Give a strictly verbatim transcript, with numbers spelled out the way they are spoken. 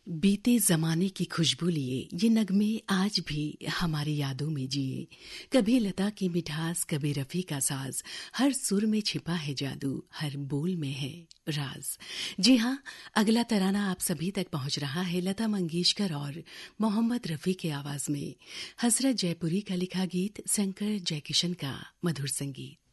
बीते जमाने की खुशबू लिए ये नगमे आज भी हमारी यादों में जिए। कभी लता की मिठास, कभी रफ़ी का साज, हर सुर में छिपा है जादू, हर बोल में है राज। जी हाँ, अगला तराना आप सभी तक पहुंच रहा है लता मंगेशकर और मोहम्मद रफ़ी के आवाज में। हसरत जयपुरी का लिखा गीत, शंकर जयकिशन का मधुर संगीत।